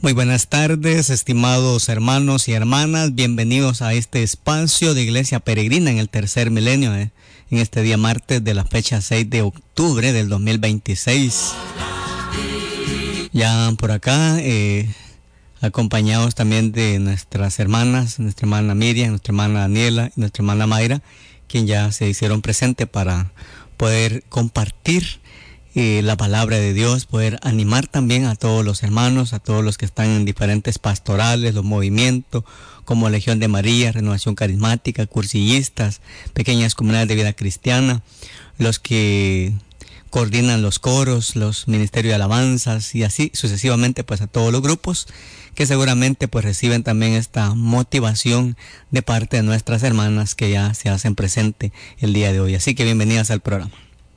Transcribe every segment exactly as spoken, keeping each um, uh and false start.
Muy buenas tardes, estimados hermanos y hermanas. Bienvenidos a este espacio de Iglesia Peregrina en el tercer milenio, eh, en este día martes de la fecha seis de octubre del dos mil veintiséis. Ya por acá, eh, acompañados también de nuestras hermanas, nuestra hermana Miriam, nuestra hermana Daniela y nuestra hermana Mayra, quien ya se hicieron presente para poder compartir Eh, la palabra de Dios, poder animar también a todos los hermanos, a todos los que están en diferentes pastorales, los movimientos como Legión de María, Renovación Carismática, cursillistas, pequeñas comunidades de vida cristiana, los que coordinan los coros, los ministerios de alabanzas y así sucesivamente, pues a todos los grupos que seguramente pues reciben también esta motivación de parte de nuestras hermanas que ya se hacen presente el día de hoy. Así que bienvenidas al programa.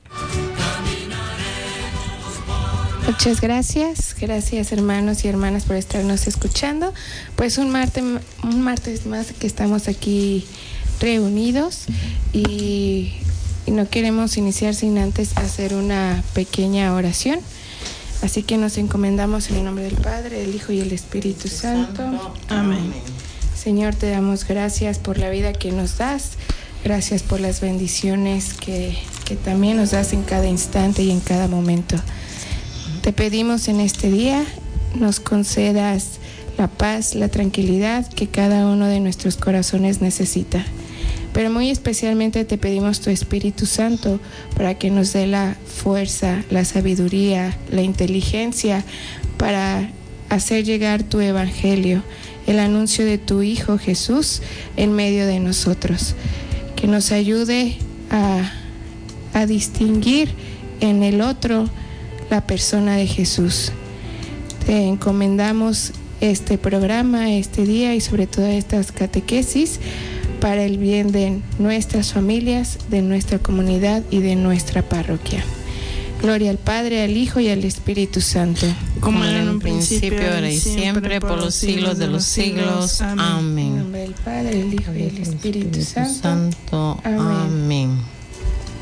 Muchas gracias, gracias hermanos y hermanas por estarnos escuchando. Pues un martes, un martes más que estamos aquí reunidos y, y no queremos iniciar sin antes hacer una pequeña oración. Así que nos encomendamos en el nombre del Padre, del Hijo y el Espíritu Santo. Amén. Señor, te damos gracias por la vida que nos das, gracias por las bendiciones que, que también nos das en cada instante y en cada momento. Te pedimos en este día, nos concedas la paz, la tranquilidad que cada uno de nuestros corazones necesita. Pero muy especialmente te pedimos tu Espíritu Santo para que nos dé la fuerza, la sabiduría, la inteligencia para hacer llegar tu Evangelio, el anuncio de tu Hijo Jesús en medio de nosotros. Que nos ayude a, a distinguir en el otro la persona de Jesús. Te encomendamos este programa, este día y sobre todo estas catequesis para el bien de nuestras familias, de nuestra comunidad y de nuestra parroquia. Gloria al Padre, al Hijo y al Espíritu Santo. Como era en un principio, ahora y siempre, por los siglos de los siglos. Amén. En nombre del Padre, del Hijo y del Espíritu Santo. Amén. Amén.